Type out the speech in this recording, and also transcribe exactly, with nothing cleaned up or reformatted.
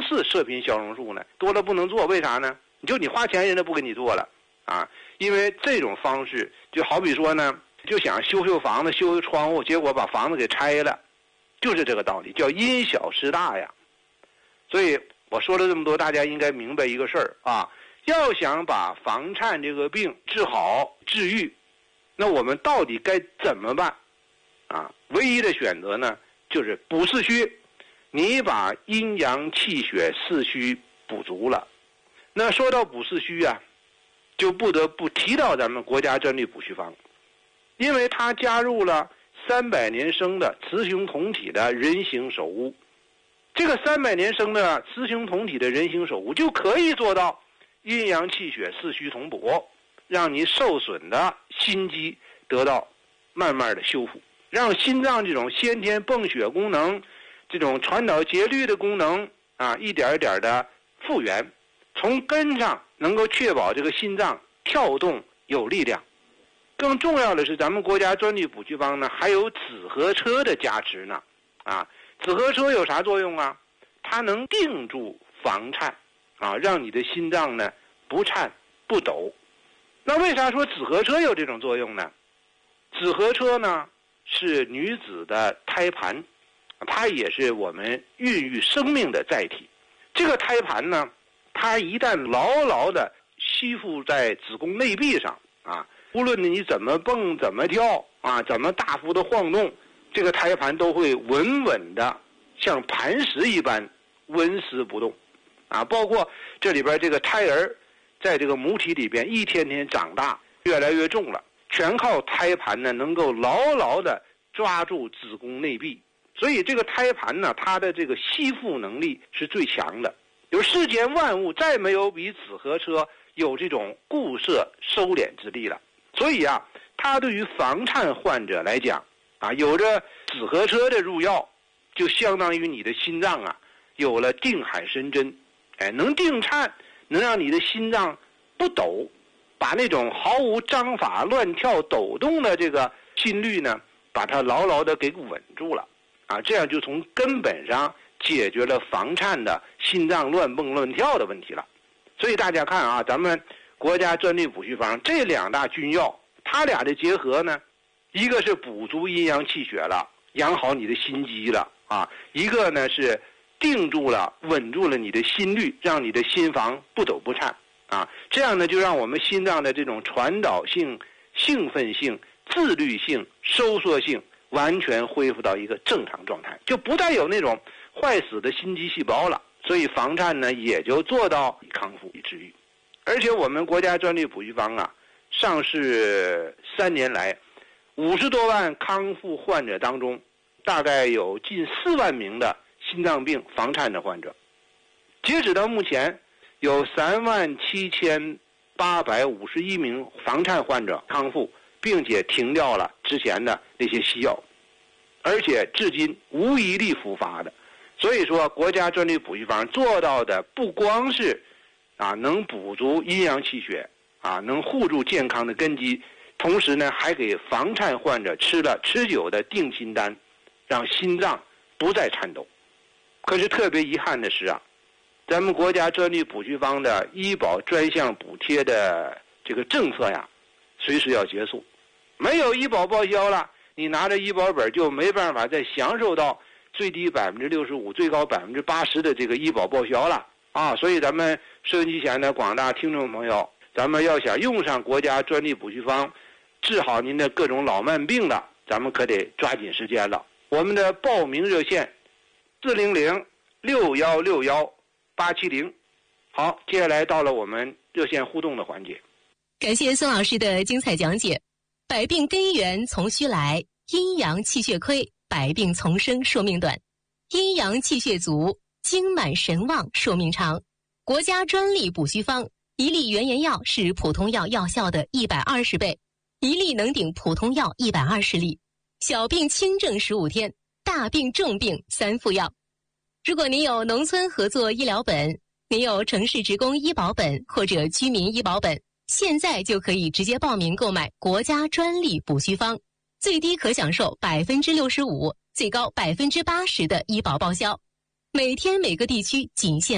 是射频消融术呢？多了不能做，为啥呢？你就你花钱，人家不给你做了啊！因为这种方式，就好比说呢，就想修修房子、修修窗户，结果把房子给拆了，就是这个道理，叫因小失大呀。所以我说了这么多，大家应该明白一个事儿啊，要想把房颤这个病治好、治愈，那我们到底该怎么办啊？唯一的选择呢，就是补四虚。你把阴阳气血四虚补足了，那说到补四虚啊，就不得不提到咱们国家专利补虚方，因为它加入了三百年生的雌雄同体的人形首乌。这个三百年生的雌雄同体的人形首乌就可以做到阴阳气血四虚同补，让你受损的心肌得到慢慢的修复，让心脏这种先天泵血功能、这种传导节律的功能啊，一点一点的复原，从根上能够确保这个心脏跳动有力量。更重要的是，咱们国家专利补虚方呢，还有紫河车的加持呢。啊，紫河车有啥作用啊？它能定住房颤，啊，让你的心脏呢不颤不抖。那为啥说紫河车有这种作用呢？紫河车呢是女子的胎盘，它也是我们孕育生命的载体。这个胎盘呢，它一旦牢牢地吸附在子宫内壁上啊，无论你怎么蹦怎么跳啊，怎么大幅的晃动，这个胎盘都会稳稳的像磐石一般纹丝不动啊。包括这里边这个胎儿在这个母体里边一天天长大，越来越重了，全靠胎盘呢能够牢牢的抓住子宫内壁。所以这个胎盘呢，它的这个吸附能力是最强的。有世间万物再没有比紫河车有这种固摄收敛之力了。所以啊，它对于房颤患者来讲啊，有着紫河车的入药，就相当于你的心脏啊有了定海神针，哎，能定颤，能让你的心脏不抖，把那种毫无章法、乱跳、抖动的这个心率呢，把它牢牢的给稳住了啊，这样就从根本上解决了房颤的心脏乱蹦乱跳的问题了。所以大家看啊，咱们国家专利补虚方这两大君药，它俩的结合呢，一个是补足阴阳气血了，养好你的心肌了啊，一个呢是定住了、稳住了你的心率，让你的心房不抖不颤啊，这样呢就让我们心脏的这种传导性、兴奋性、自律性、收缩性完全恢复到一个正常状态，就不再有那种坏死的心肌细胞了。所以房颤呢也就做到康复与治愈。而且我们国家专利补虚方啊，上市三年来，五十多万康复患者当中，大概有近四万名的心脏病房颤的患者。截止到目前，有三万七千八百五十一名房颤患者康复，并且停掉了之前的那些西药，而且至今无一例复发的。所以说，国家专利补虚方做到的不光是啊能补足阴阳气血啊，能护住健康的根基，同时呢还给房颤患者吃了持久的定心丹，让心脏不再颤抖。可是特别遗憾的是啊，咱们国家专利补虚方的医保专项补贴的这个政策呀，随时要结束。没有医保报销了，你拿着医保本就没办法再享受到最低百分之六十五、最高百分之八十的这个医保报销了啊！所以咱们收音机前的广大听众朋友，咱们要想用上国家专利补虚方，治好您的各种老慢病的，咱们可得抓紧时间了。我们的报名热线四零零六幺六幺八七零。好，接下来到了我们热线互动的环节。 感谢孙老师的精彩讲解。百病根源从虚来，阴阳气血亏，百病丛生，寿命短；阴阳气血足，精满神旺，寿命长。国家专利补虚方，一粒原研药是普通药药效的一百二十倍，一粒能顶普通药一百二十粒。小病轻症十五天，大病重病三副药。如果您有农村合作医疗本，您有城市职工医保本或者居民医保本，现在就可以直接报名购买国家专利补虚方，最低可享受百分之六十五，最高百分之八十的医保报销。每天每个地区仅限